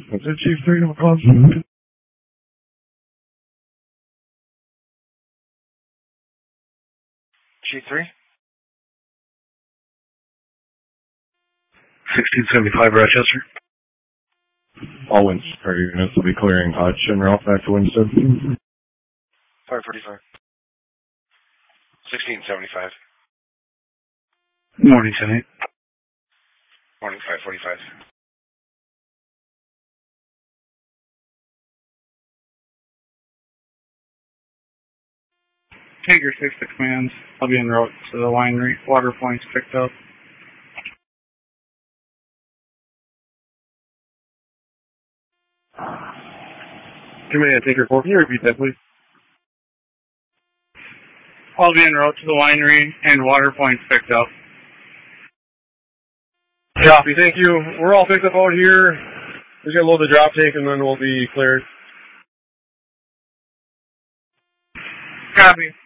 Is it Chief 3 on the call? Chief 3? 1675 Rochester. All Winston units will be clearing Hodge and Ralph back to Winston. 545. 1675. Morning, 10-8. Morning, 545. Take your 6 commands. I'll be en route to the winery. Water points picked up. Command, take your 4. Can you repeat that, please? I'll be en route to the winery and water points picked up. Copy, thank you. We're all picked up out here. We're going to load the drop tank and then we'll be cleared. Copy.